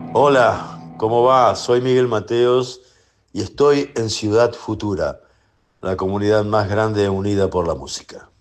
Hola, ¿cómo va? Soy Miguel Mateos y estoy en Ciudad Futura, la comunidad más grande unida por la música.